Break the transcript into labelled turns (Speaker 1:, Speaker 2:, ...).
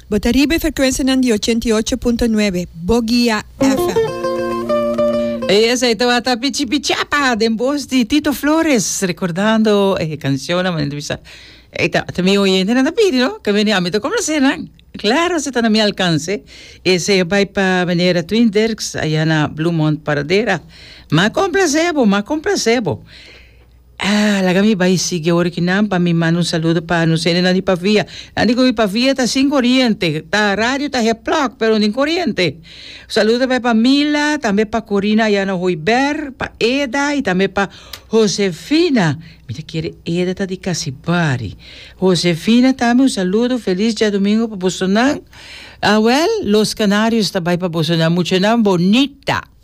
Speaker 1: Botaribe frecuencia di 88.9, Bogia FM.
Speaker 2: Esa estaba Pichi Pichapa de voz de Tito Flores, recordando canción a Mandrisa. También oyente en la ¿no? Que venía a mí como cena. Claro, se está a mi alcance. Ese va para venir a Twin Derks, allá en Bluemont Paradera. Más complacebo. La gami vai sigue original para mi mano un saludo para no sé nadie para vía. Nadie con mi pa vía está sin corriente, está radio está plug pero sin corriente. Saludo para Mila, también para Corina allá no Hoiber, para Eda y también para Josefina. Mira quiere Eda está de Casipari. Josefina también un saludo, feliz día domingo para Bolsonaro. Los Canarios está para Bolsonaro, mucho bonita.